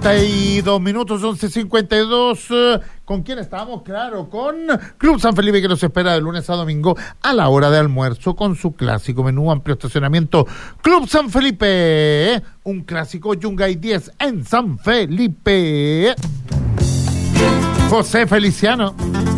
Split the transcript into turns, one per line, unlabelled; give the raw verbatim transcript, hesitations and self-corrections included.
cincuenta y dos minutos, once cincuenta y dos. ¿Con quién estamos? Claro, con Club San Felipe, que nos espera de lunes a domingo a la hora de almuerzo con su clásico menú, amplio estacionamiento. Club San Felipe, un clásico Yungay diez en San Felipe. José Feliciano.